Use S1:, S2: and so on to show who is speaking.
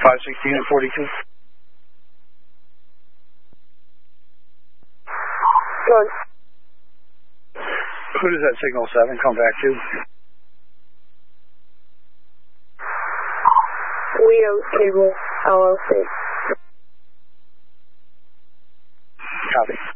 S1: 516 and 42.
S2: Good.
S1: Who does that signal 7 come back to?
S2: Leo Cable LLC.
S1: Copy.